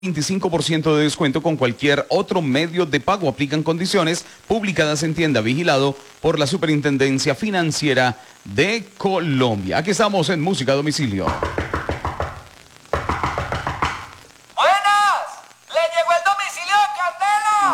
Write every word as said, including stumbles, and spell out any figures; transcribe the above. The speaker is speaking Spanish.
veinticinco por ciento de descuento con cualquier otro medio de pago. Aplican condiciones publicadas en tienda, vigilado por la Superintendencia Financiera de Colombia. Aquí estamos en Música a Domicilio.